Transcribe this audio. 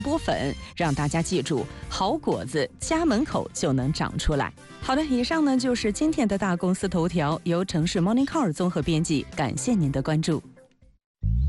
播粉，让大家记住，好果子家门口就能长出来。好的，以上呢就是今天的大公司头条，由城市 Morning Call 综合编辑，感谢您的关注。